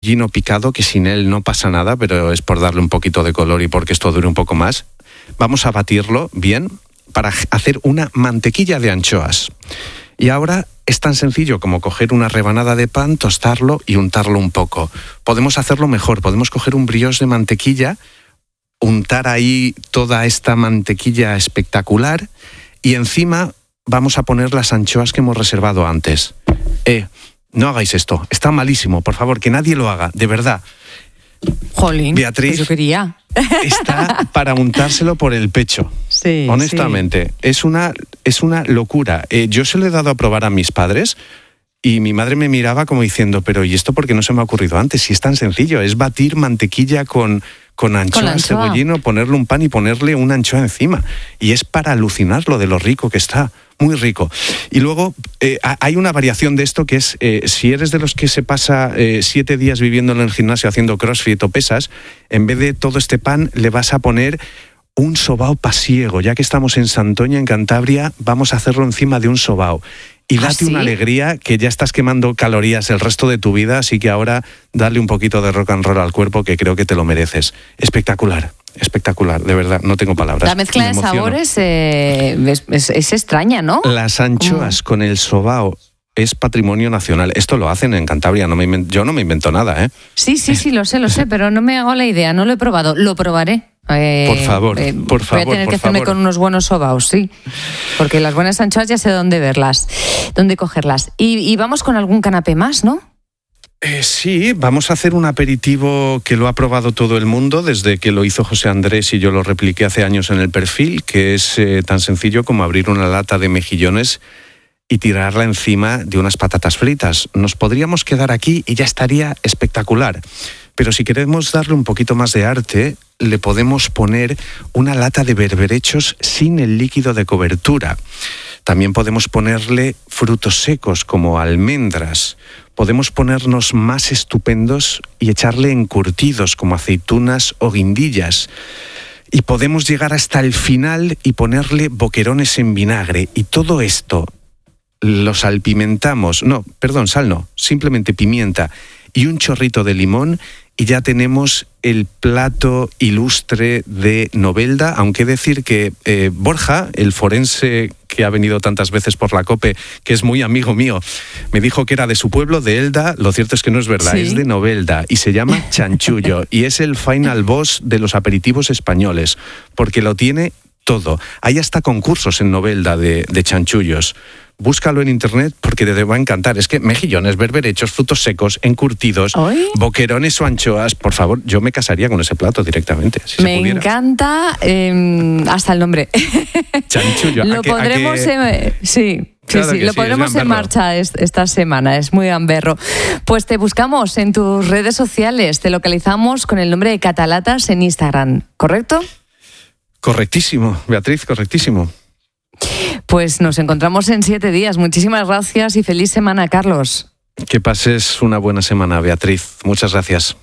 cebollino picado, que sin él no pasa nada, pero es por darle un poquito de color y porque esto dure un poco más. Vamos a batirlo bien para hacer una mantequilla de anchoas. Y ahora es tan sencillo como coger una rebanada de pan, tostarlo y untarlo un poco. Podemos hacerlo mejor, podemos coger un brioche de mantequilla, untar ahí toda esta mantequilla espectacular y encima vamos a poner las anchoas que hemos reservado antes. No hagáis esto, está malísimo, por favor, que nadie lo haga, de verdad. Jolín, Beatriz, pues yo quería. Está para untárselo por el pecho. Sí, honestamente, sí. Es una locura. Yo se lo he dado a probar a mis padres y mi madre me miraba como diciendo, pero ¿y esto por qué no se me ha ocurrido antes? Si es tan sencillo, es batir mantequilla con anchoa, cebollino, ponerle un pan y ponerle una anchoa encima. Y es para alucinar lo de lo rico que está. Muy rico. Y luego hay una variación de esto que es, si eres de los que se pasa 7 días viviendo en el gimnasio haciendo crossfit o pesas, en vez de todo este pan le vas a poner un sobao pasiego. Ya que estamos en Santoña, en Cantabria, vamos a hacerlo encima de un sobao. Y date una alegría, que ya estás quemando calorías el resto de tu vida, así que ahora dale un poquito de rock and roll al cuerpo, que creo que te lo mereces. Espectacular. Espectacular, de verdad, no tengo palabras. La mezcla de sabores es extraña, ¿no? Las anchoas con el sobao es patrimonio nacional. Esto lo hacen en Cantabria, yo no me invento nada, ¿eh? Sí, lo sé, pero no me hago la idea, no lo he probado, lo probaré. Por favor. Voy a tener que hacerme con unos buenos sobaos, sí. Porque las buenas anchoas ya sé dónde verlas, dónde cogerlas. Y vamos con algún canapé más, ¿no? Sí, vamos a hacer un aperitivo que lo ha probado todo el mundo desde que lo hizo José Andrés y yo lo repliqué hace años en el perfil, que es tan sencillo como abrir una lata de mejillones y tirarla encima de unas patatas fritas. Nos podríamos quedar aquí y ya estaría espectacular. Pero si queremos darle un poquito más de arte, le podemos poner una lata de berberechos sin el líquido de cobertura. También podemos ponerle frutos secos como almendras. Podemos ponernos más estupendos y echarle encurtidos como aceitunas o guindillas. Y podemos llegar hasta el final y ponerle boquerones en vinagre. Y todo esto lo salpimentamos. Sal no, simplemente pimienta y un chorrito de limón y ya tenemos el plato ilustre de Novelda, aunque decir que Borja, el forense que ha venido tantas veces por la COPE, que es muy amigo mío, me dijo que era de su pueblo, de Elda. Lo cierto es que no es verdad, es de Novelda y se llama chanchullo y es el final boss de los aperitivos españoles, porque lo tiene todo. Hay hasta concursos en Novelda de chanchullos. Búscalo en internet porque te va a encantar. Es que mejillones, berberechos, frutos secos, encurtidos, boquerones o anchoas, por favor, yo me casaría con ese plato directamente. Si me encanta hasta el nombre. Chanchullo. Lo pondremos lo pondremos en marcha esta semana, es muy gamberro. Pues te buscamos en tus redes sociales, te localizamos con el nombre de Catalatas en Instagram, ¿correcto? Correctísimo, Beatriz, correctísimo. Pues nos encontramos en 7 días. Muchísimas gracias y feliz semana, Carlos. Que pases una buena semana, Beatriz. Muchas gracias.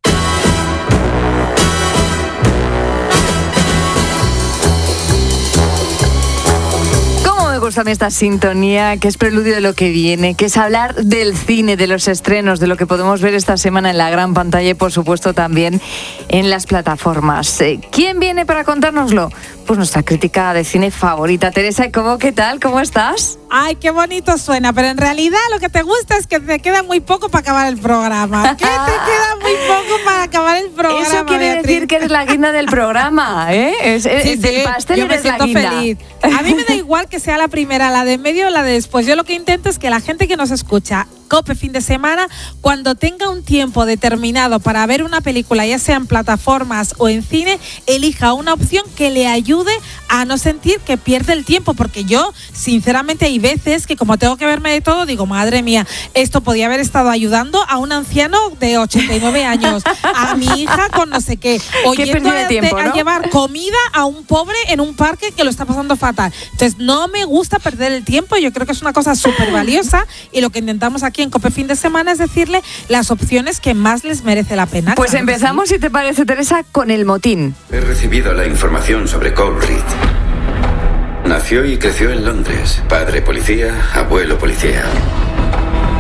Me gusta esta sintonía, que es preludio de lo que viene, que es hablar del cine, de los estrenos, de lo que podemos ver esta semana en la gran pantalla y, por supuesto, también en las plataformas. ¿Quién viene para contárnoslo? Pues nuestra crítica de cine favorita, Teresa. ¿Qué tal? ¿Cómo estás? Ay, qué bonito suena, pero en realidad lo que te gusta es que te queda muy poco para acabar el programa. ¿Qué te queda muy poco para acabar el programa? Eso quiere decir que eres la guinda del programa, ¿eh? Del pastel yo eres me siento la guinda. Feliz. A mí me da igual que sea la primera, la de medio o la de después. Yo lo que intento es que la gente que nos escucha, COPE fin de semana, cuando tenga un tiempo determinado para ver una película, ya sea en plataformas o en cine, elija una opción que le ayude a no sentir que pierde el tiempo, porque yo, sinceramente, hay veces que como tengo que verme de todo, digo, madre mía, esto podía haber estado ayudando a un anciano de 89 años, a mi hija con no sé qué, o yendo a llevar comida a un pobre en un parque que lo está pasando fatal. Entonces, no me gusta perder el tiempo, yo creo que es una cosa súper valiosa y lo que intentamos aquí en COPE fin de semana es decirle las opciones que más les merece la pena. Pues claro, empezamos, si te parece, Teresa, con el motín. He recibido la información sobre Cole Reed. Nació y creció en Londres. Padre policía, abuelo policía.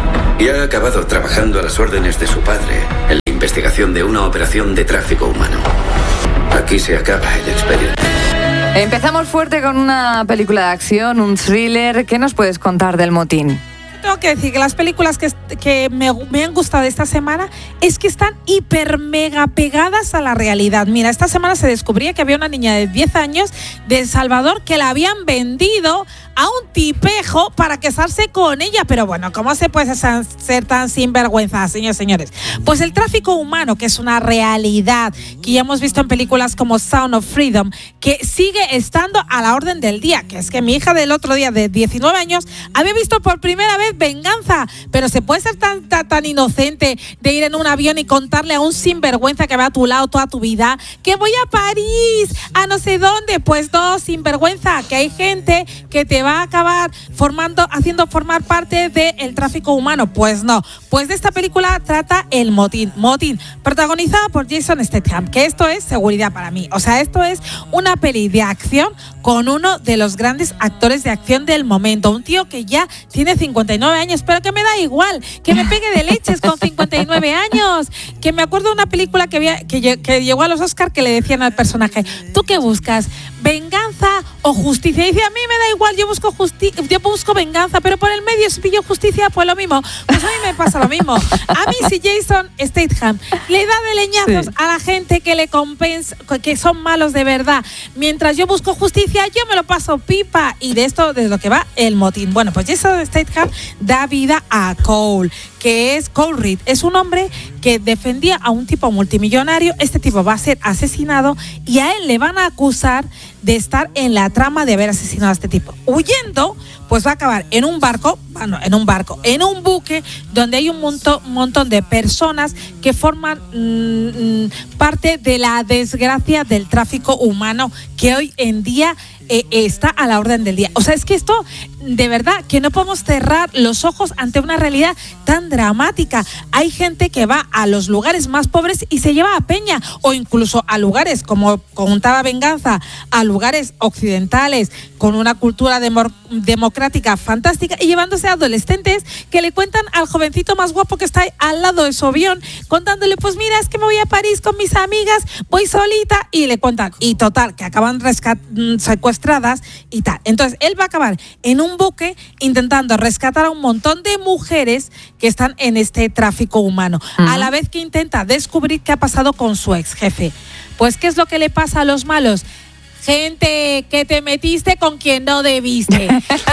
y ha acabado trabajando a las órdenes de su padre en la investigación de una operación de tráfico humano. Aquí se acaba el expediente. Empezamos fuerte con una película de acción, un thriller. ¿Qué nos puedes contar del motín? Tengo que decir que las películas que me han gustado esta semana es que están hiper mega pegadas a la realidad. Mira, esta semana se descubría que había una niña de 10 años de El Salvador que la habían vendido a un tipejo para casarse con ella. Pero bueno, ¿cómo se puede ser tan sinvergüenza, señores y señores? Pues el tráfico humano, que es una realidad que ya hemos visto en películas como Sound of Freedom, que sigue estando a la orden del día. Que es que mi hija del otro día, de 19 años, había visto por primera vez Venganza. Pero se puede ser tan inocente de ir en un avión y contarle a un sinvergüenza que va a tu lado toda tu vida que voy a París, a no sé dónde. Pues no, sinvergüenza, que hay gente que te va a acabar haciendo formar parte del tráfico humano. Pues no. Pues de esta película trata el motín, protagonizada por Jason Statham, que esto es seguridad para mí. O sea, esto es una peli de acción con uno de los grandes actores de acción del momento, un tío que ya tiene 59 años, pero que me da igual, que me pegue de leches con 59 años, que me acuerdo de una película que llegó a los Oscar que le decían al personaje, ¿tú qué buscas? ¿Venganza o justicia? Y dice, a mí me da igual, yo busco venganza, pero por el medio si pillo justicia, pues lo mismo. Pues a mí me pasa lo mismo. A mí si Jason Statham le da de leñazos a la gente que le compensa, que son malos de verdad, mientras yo busco justicia, yo me lo paso pipa. Y de esto, de lo que va el motín. Bueno, pues Jason Statham da vida a Cole, que es Cole Reed. Es un hombre que defendía a un tipo multimillonario. Este tipo va a ser asesinado y a él le van a acusar de estar en la trama de haber asesinado a este tipo. Huyendo, pues va a acabar en un buque donde hay un montón de personas que forman parte de la desgracia del tráfico humano que hoy en día está a la orden del día. O sea, es que esto, de verdad, que no podemos cerrar los ojos ante una realidad tan dramática. Hay gente que va a los lugares más pobres y se lleva a peña, o incluso a lugares, como contaba Venganza, a lugares occidentales con una cultura democrática fantástica, y llevándose a adolescentes que le cuentan al jovencito más guapo que está al lado de su avión, contándole, pues mira, es que me voy a París con mis amigas, voy solita, y le cuentan, y total, que acaban secuestradas y tal. Entonces él va a acabar en un buque intentando rescatar a un montón de mujeres que están en este tráfico humano, a la vez que intenta descubrir qué ha pasado con su ex jefe. Pues ¿qué es lo que le pasa a los malos? Gente, que te metiste con quien no debiste.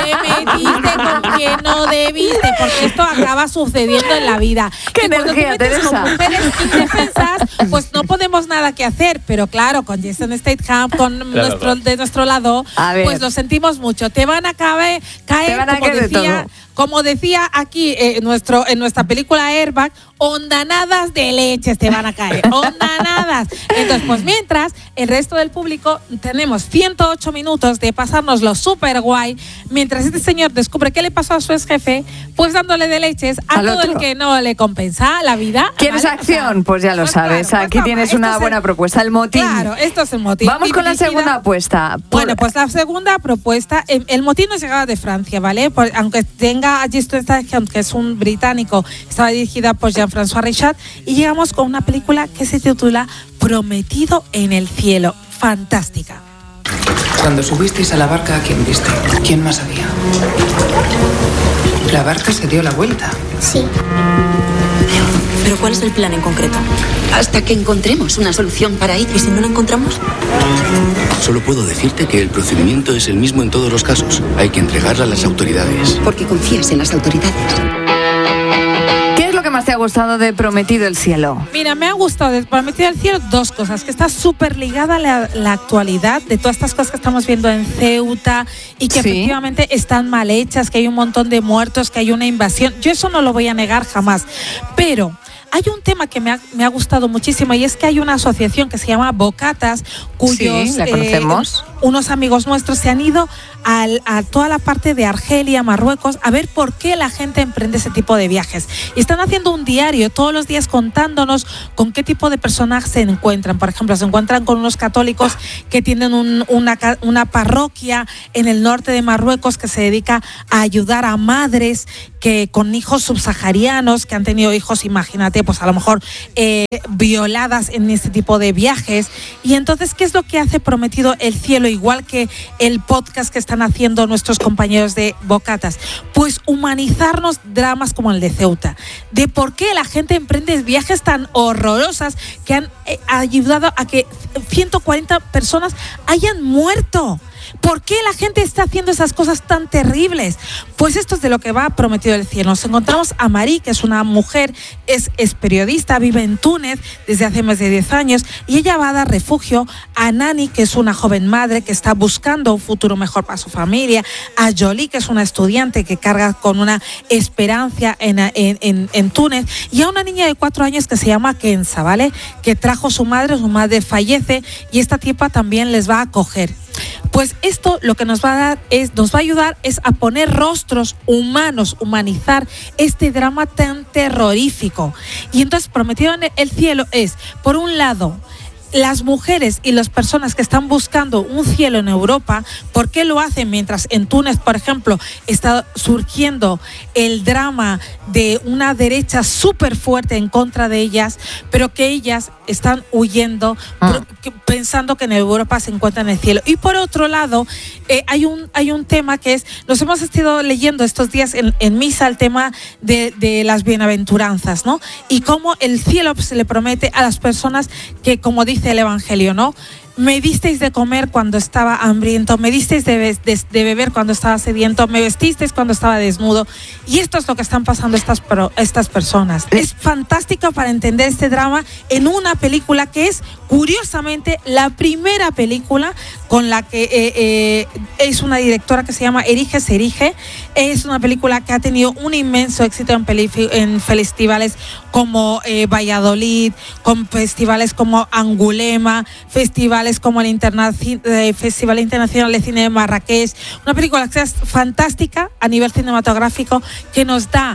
Porque esto acaba sucediendo en la vida. ¡Qué energía, Teresa! Con mujeres indefensas, pues no podemos nada que hacer. Pero claro, con Jason Statham, de nuestro lado, pues lo sentimos mucho. Te van a caer como decía aquí en nuestra película Airbag, ondanadas de leches te van a caer, ondanadas. Entonces, pues mientras, el resto del público tenemos 108 minutos de pasárnoslo súper guay, mientras este señor descubre qué le pasó a su ex jefe, pues dándole de leches a todo el que no le compensa la vida. ¿Quieres acción? Pues ya lo sabes, claro, aquí tienes una buena propuesta, el motín. Claro, esto es el motín. Vamos con la segunda apuesta. Bueno, pues la segunda propuesta, el motín nos llegaba de Francia, ¿vale? Aunque tenga a Jason Statham, que es un británico, estaba dirigida por Jean-François Richard, y llegamos con una película que se titula Prometido en el cielo. Fantástica. Cuando subisteis a la barca, ¿a quién viste? ¿Quién más había? La barca se dio la vuelta. Sí. ¿Pero cuál es el plan en concreto? Hasta que encontremos una solución para ello. ¿Y si no la encontramos? Solo puedo decirte que el procedimiento es el mismo en todos los casos. Hay que entregarla a las autoridades. Porque confías en las autoridades. ¿Qué es lo que más te ha gustado de Prometido el cielo? Mira, me ha gustado de Prometido el cielo dos cosas, que está súper ligada a la actualidad de todas estas cosas que estamos viendo en Ceuta y que efectivamente están mal hechas, que hay un montón de muertos, que hay una invasión. Yo eso no lo voy a negar jamás, pero hay un tema que me ha gustado muchísimo, y es que hay una asociación que se llama Bocatas, cuyos... Sí, la conocemos. unos amigos nuestros se han ido a toda la parte de Argelia, Marruecos, a ver por qué la gente emprende ese tipo de viajes. Y están haciendo un diario todos los días contándonos con qué tipo de personas se encuentran. Por ejemplo, se encuentran con unos católicos que tienen una parroquia en el norte de Marruecos que se dedica a ayudar a madres que con hijos subsaharianos que han tenido hijos, imagínate, pues a lo mejor violadas en este tipo de viajes. Y entonces, ¿qué es lo que hace Prometido el Cielo? Igual que el podcast que están haciendo nuestros compañeros de Bocatas, pues humanizarnos dramas como el de Ceuta, de por qué la gente emprende viajes tan horrorosas que han ayudado a que 140 personas hayan muerto. ¿Por qué la gente está haciendo esas cosas tan terribles? Pues esto es de lo que va Prometido el Cielo. Nos encontramos a Marí, que es una mujer, es periodista, vive en Túnez desde hace más de 10 años y ella va a dar refugio a Nani, que es una joven madre que está buscando un futuro mejor para su familia, a Jolie, que es una estudiante que carga con una esperanza en Túnez, y a una niña de 4 años que se llama Kenza, ¿vale? Que trajo su madre fallece y esta tipa también les va a acoger. Pues esto lo que nos va a ayudar es a poner rostros humanos, humanizar este drama tan terrorífico. Y entonces Prometido el Cielo es, por un lado, las mujeres y las personas que están buscando un cielo en Europa. ¿Por qué lo hacen? Mientras en Túnez, por ejemplo, está surgiendo el drama de una derecha súper fuerte en contra de ellas, pero que ellas están huyendo pensando que en Europa se encuentran el cielo. Y por otro lado, hay un tema que es, nos hemos estado leyendo estos días en misa el tema de las bienaventuranzas, ¿no? Y cómo el cielo se le promete a las personas que, como dice el Evangelio, ¿no? Me disteis de comer cuando estaba hambriento, me disteis de beber cuando estaba sediento, me vestisteis cuando estaba desnudo. Y esto es lo que están pasando estas personas. Es fantástico para entender este drama en una película que es, curiosamente, la primera película con la que es una directora que se llama Erige se erige. Es una película que ha tenido un inmenso éxito en festivales como Valladolid, con festivales como Angulema, festivales como el Festival Internacional de Cine de Marrakech. Una película que es fantástica a nivel cinematográfico, que nos da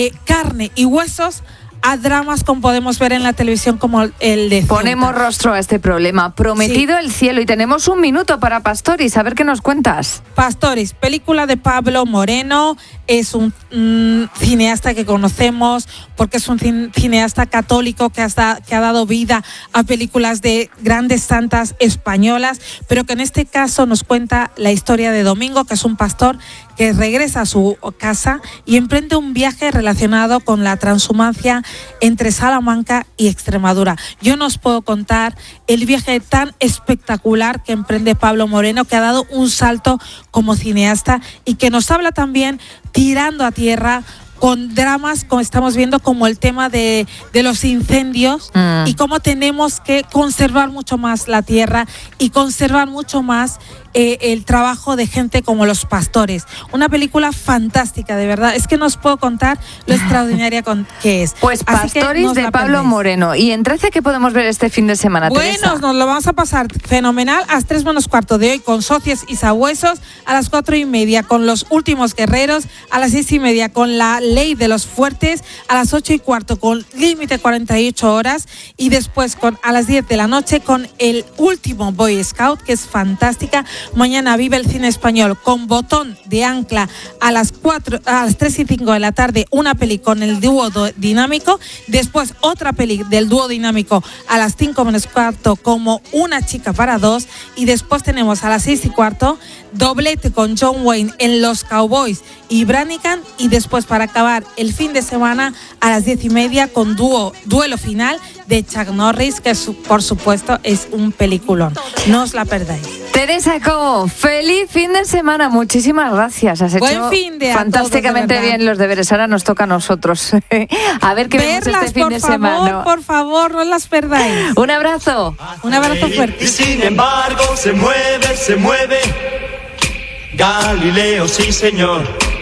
carne y huesos a dramas como podemos ver en la televisión como el de Ceuta. Ponemos rostro a este problema. Prometido el Cielo. Y tenemos un minuto para Pastoris. A ver qué nos cuentas. Pastoris, película de Pablo Moreno. Es un cineasta que conocemos porque es un cineasta católico que ha dado vida a películas de grandes santas españolas, pero que en este caso nos cuenta la historia de Domingo, que es un pastor que regresa a su casa y emprende un viaje relacionado con la transhumancia entre Salamanca y Extremadura. Yo no os puedo contar el viaje tan espectacular que emprende Pablo Moreno, que ha dado un salto como cineasta y que nos habla también tirando a tierra con dramas, como estamos viendo, como el tema de los incendios y cómo tenemos que conservar mucho más la tierra y conservar mucho más el trabajo de gente como los pastores. Una película fantástica, de verdad. Es que no os puedo contar lo extraordinaria que es. Pues Pastoris de Pablo Moreno. ¿Y en 13 qué podemos ver este fin de semana, Teresa? Bueno, nos lo vamos a pasar fenomenal a las 3 menos cuarto de hoy con Socios y Sabuesos, a las 4:30 con Los Últimos Guerreros, a las 6:30 con La Ley de los Fuertes, a las 8:15 con Límite 48 horas y después a las 10 de la noche con El Último Boy Scout, que es fantástica. Mañana Vive el Cine Español con Botón de Ancla a las 3:05 de la tarde, una peli con el dúo dinámico, después otra peli del dúo dinámico a las 5 menos cuarto como Una chica para dos, y después tenemos a las 6:15 doblete con John Wayne en Los Cowboys y Brannigan, y después para acabar el fin de semana a las 10:30 con Duelo Final de Chuck Norris, que por supuesto es un peliculón. No os la perdáis. Teresa Co, feliz fin de semana. Muchísimas gracias. Has hecho fantásticamente todos, bien los deberes. Ahora nos toca a nosotros. A ver qué vemos este fin de semana. Por favor, no las perdáis. Un abrazo. Un abrazo fuerte. Y sin embargo se mueve Galileo, sí señor.